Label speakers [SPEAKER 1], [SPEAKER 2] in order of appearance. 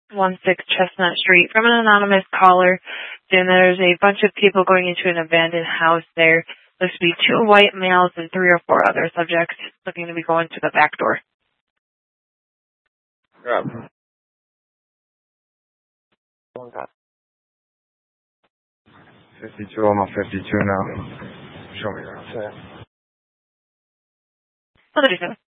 [SPEAKER 1] Chestnut Street from an anonymous caller saying there's a bunch of people going into an abandoned house there. Looks to be 2 white males and 3 or 4 other subjects looking to be going to the back door.
[SPEAKER 2] Yeah. 52, I'm on 52 now. Show me that.
[SPEAKER 1] 137.